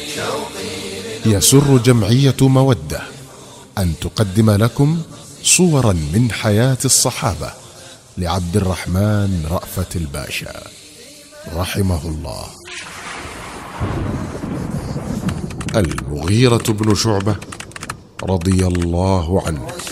يسر جمعية مودة أن تقدم لكم صورا من حياة الصحابة لعبد الرحمن رأفت الباشا رحمه الله. المغيرة بن شعبة رضي الله عنه.